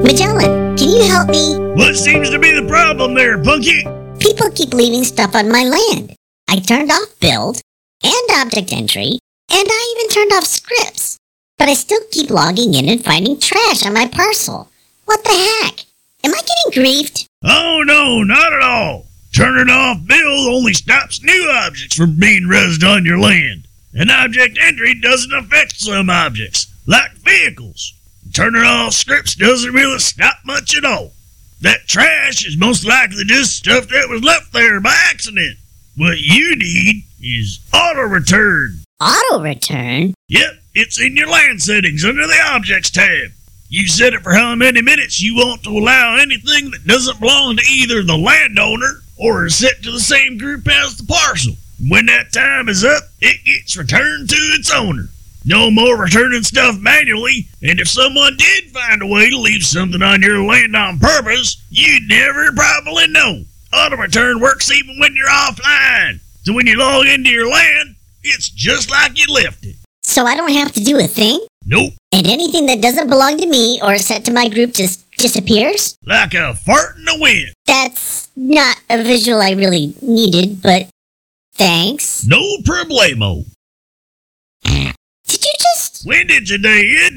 Magellan, can you help me? What seems to be the problem there, Punky? People keep leaving stuff on my land. I turned off build and object entry, and I even turned off scripts. But I still keep logging in and finding trash on my parcel. What the heck? Am I getting griefed? Oh no, not at all. Turning off build only stops new objects from being rezzed on your land. And object entry doesn't affect some objects, like vehicles. Turning off scripts doesn't really stop much at all. That trash is most likely just stuff that was left there by accident. What you need is auto return. Auto return? Yep, it's in your land settings under the objects tab. You set it for how many minutes you want to allow anything that doesn't belong to either the landowner or is set to the same group as the parcel. When that time is up, it gets returned to its owner. No more returning stuff manually, and if someone did find a way to leave something on your land on purpose, you'd never probably know. Auto return works even when you're offline. So when you log into your land, it's just like you left it. So I don't have to do a thing? Nope. And anything that doesn't belong to me or is set to my group just disappears? Like a fart in the wind. That's not a visual I really needed, but thanks. No problemo. Did you just... When did you, Dad?